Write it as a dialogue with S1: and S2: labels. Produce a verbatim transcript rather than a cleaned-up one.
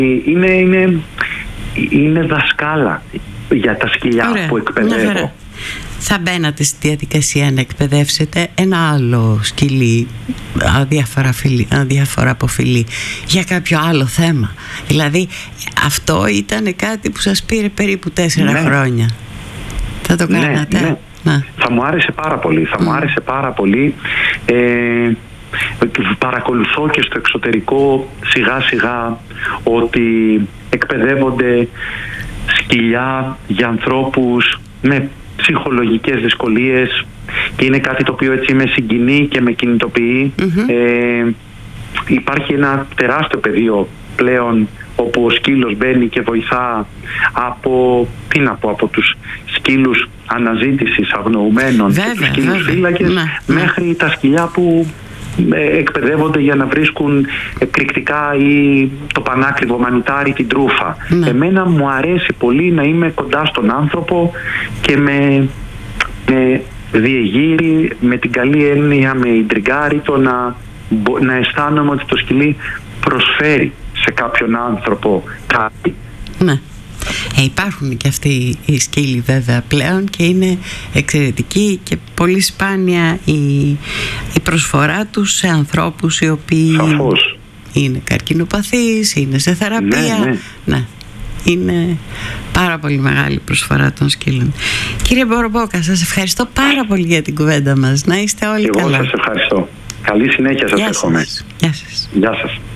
S1: Είναι, είναι, είναι δασκάλα για τα σκυλιά. Ωραία, που εκπαιδεύω.
S2: Θα μπαίνατε στη διαδικασία να εκπαιδεύσετε ένα άλλο σκυλί αδιάφορα, φιλί, αδιάφορα από φιλί για κάποιο άλλο θέμα? Δηλαδή αυτό ήταν κάτι που σας πήρε περίπου τέσσερα ναι. χρόνια. Θα το κάνατε?
S1: Ναι, ναι. Ναι. Θα μου άρεσε πάρα πολύ. Θα mm. μου άρεσε πάρα πολύ. Ε, παρακολουθώ και στο εξωτερικό σιγά σιγά ότι εκπαιδεύονται σκυλιά για ανθρώπους με ψυχολογικές δυσκολίες και είναι κάτι το οποίο έτσι με συγκινεί και με κινητοποιεί. Mm-hmm. Ε, υπάρχει ένα τεράστιο πεδίο πλέον όπου ο σκύλος μπαίνει και βοηθά από, τι να πω, από τους σκύλους αναζήτησης αγνοουμένων και τους σκύλους φύλακες ναι, μέχρι ναι. τα σκυλιά που εκπαιδεύονται για να βρίσκουν εκρηκτικά ή το πανάκριβο μανιτάρι, την τρούφα. Ναι. Εμένα μου αρέσει πολύ να είμαι κοντά στον άνθρωπο και με, με διεγείρει, με την καλή έννοια, με ιντριγκάρει το να, να αισθάνομαι ότι το σκυλί προσφέρει σε κάποιον άνθρωπο κάτι.
S2: Ναι. Ε, υπάρχουν και αυτοί οι σκύλοι βέβαια πλέον και είναι εξαιρετικοί και πολύ σπάνια η, η προσφορά τους σε ανθρώπους οι οποίοι
S1: Σαφώς.
S2: είναι καρκινοπαθείς, είναι σε θεραπεία.
S1: Ναι, ναι.
S2: ναι. Είναι πάρα πολύ μεγάλη προσφορά των σκύλων. Κύριε Μπορμπόκα, σας ευχαριστώ πάρα πολύ για την κουβέντα μας. Να είστε όλοι
S1: Εγώ
S2: καλά.
S1: Εγώ σας ευχαριστώ. Καλή συνέχεια σας
S2: Γεια
S1: εύχομαι.
S2: Σας. Γεια σας.
S1: Γεια σας.